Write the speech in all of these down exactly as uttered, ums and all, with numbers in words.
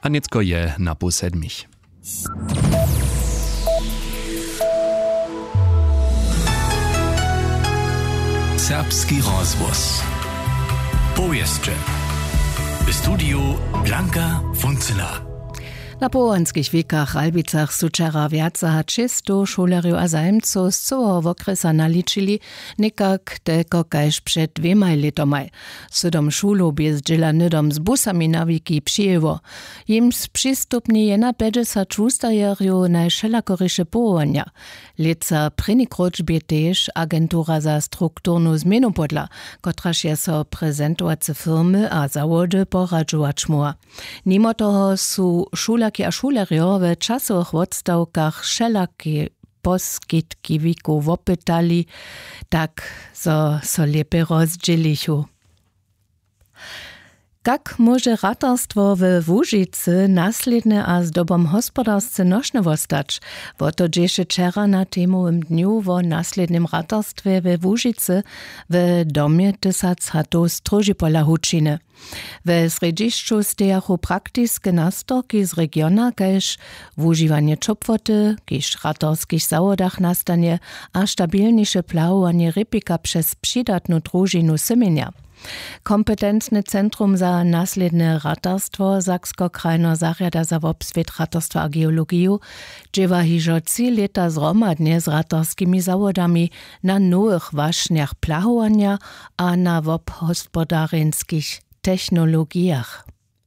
a niecko je na pół sedmich. Serbski rozvoz. Powieszcze. W studiu Blanka Funzela. Na połanskich wiekach Albicach suczera wiaca trzystu šulerju a zajemców z całego okresa naliczyli nikak tylko każ przed dwiema letoma. Sydom szulu bez dziela nydom z busami na wiki przyjewo. Im z przystupni je na pięćdziesiąt szóstajerju najszelakorysze połania. Leca prynikroć bie też agentura za strukturnu zmienu podla, kotraż je so prezentowace firmy a zawody poradžować mua. Mimo toho su šula a šulerjo w czasowych odstawkach wszelakie poskitki wiku wopytali, tak so, so lepiej rozdzielichu. Jak może ratarstwo w Łużycy nasledne a zdobom hospodarsce nośne wostać? Wo to dzieje wczera na temu dniu o naslednym ratarstwie w Łużycy w domie tysac chatów Stróżypola Hučiny. W središću stejachu praktiske nastorki z regiona, kaž wužiwanie czopwoty, kiž ratarskich zawodach nastanie, a stabilniejsze plawowanie rypika przez przydatną drużinu symienia. Kompetentne Centrum za nasledne ratarstwo Saksko-Krajno Zarjada za obsvět ratarstwa a geologiju dziewa hižo trzy leta zromadnie z ratarskimi zawodami na nowych wašniach plahowania a na obhospodarenskich technologiach.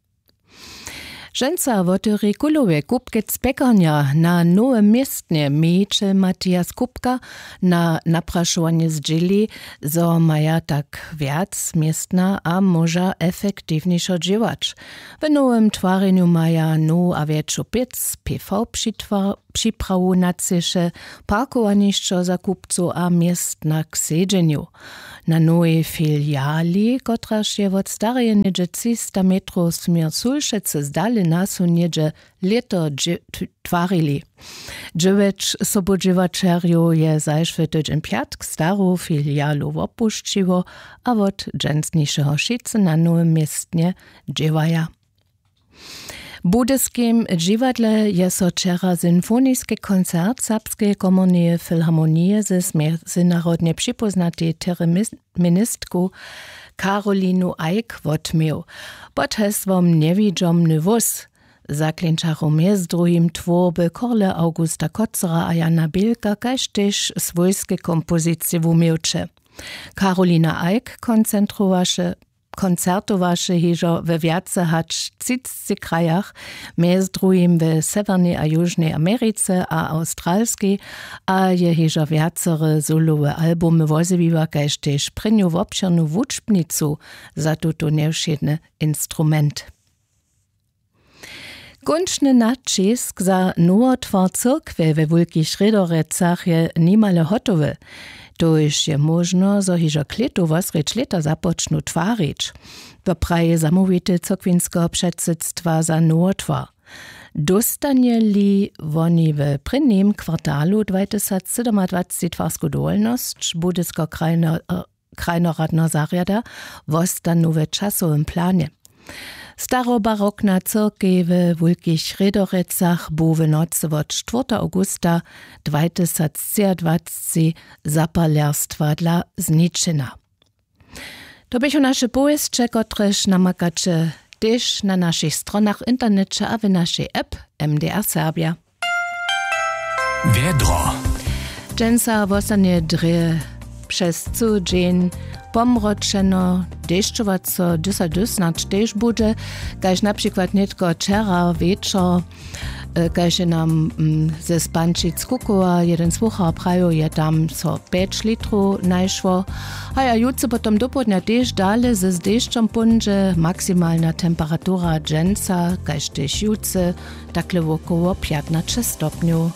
Ženca wotyry kulowe kupkec pekarnia na nowe miestnie miejcze Matias Kupka na napraszovanie zdjeli, zo maja tak viac miestna a moža efektivniejszo dživač. W nowym twareniu maja no a wieczu piec, P V przyprawu na cysze, parkowanišćo za kupcu a miest na ksiedzeniu. Na nowej filiali, kotraż je od stareje niedzie trzysta metrów smier Sulšece zdali nasu niedzie leto twarili. Dziewięć sobodźiewaczerju je zajszwy tydzień piatk staru filialu opuściło, a od dżęsniejszego szicy na nowym miestnie dziewaja. W budyskim dziwadle je so wczera symfonijski koncert Serbskiej Komornej Filharmonii ze międzynarodnie przypoznatej terministku Karolinu Eick odmiał. Pod hasłem Niewidomny wóz zaklinčachu między drugim tworby Korle Augusta Kocera a Jana Bielka, kaž tež swojskie kompozycje w umiewcze. Karolina Eick koncentrowaše koncertowaše hižo we viace hač třiceti krajach, między drugim w Severnej a Južnej Americe a Australskiej, a je hižo viacere solowe albumy wozewiwa, kaž tež prynju w obširnu wučbnicu za tuto nevšedny instrument. Končny nacisk za nowotwar cyrkwy we Wulkich Šredorecach je nimale hotowy. To już je možno, zo hižo kletu vosreč leta započnu tvarič. W praje zamówite cyrkwinskiego předsydstwa za nowotwar. Dostanie li woni w prynnym kwartalu dwa tysiące siedemnадцать twarsku dolność budysko krajnoradno Zarjada wosta nowe czasowym planie. Starobarokna cyrkej w Wulkich Šredorecach bu w nocy od czwartego augusta dwa tysiące dwadzieścia zapalerstwa dla zničena. To bycho nasze powieszcze, kotreż namakacie też na naszych stronach internecie a w naszej app M D R Serbia. Wiedro. Dżęsa wostanie dry przez co dzień pomroczeno, deszczowaco dysa dysnacz też bude, kaž na przykład netko wczera wieczor, kaž je nam mm, ze Spančic Kukova jeden słuchał praju, je tam so pięć litrów najszło, a ja jutro potom dopodnia też dalej ze deszczem punże, maksymalna temperatura dżęca, kaž też jutro, takle wokoło piętnaście stopniów.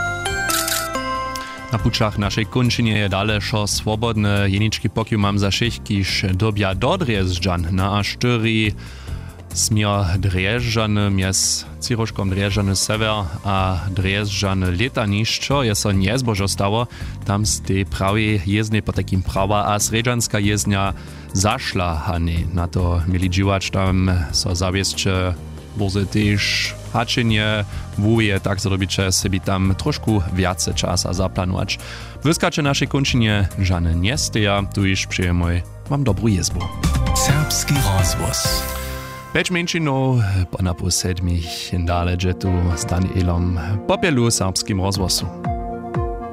Na pučach naszej končinie je daleko swobodne. Jenički pokiu mam za šich, kiž dobja do Drježdžan na A cztery smier Drježdžany mjez Ciroškom Drježdžany sever a Drježdžany letanišćo je so njezbožo stało. Tam ste prawie jezdne po takim prawa, a sredžanska jezdnia zašla, a ne na to mieli dživač tam so zaviesće może też haczenie wuje, tak zrobicie sobie tam troszkę więcej czasu zaplanować. Wyskacze naszej kończynie Żany Niesteja, tu już przyjemoj, mam dobrą jezbu. Serbski rozgłos. Peć menšinov, pa na po sedmih in daleč je tu s Danielom Popielu serbskim rozgłosu.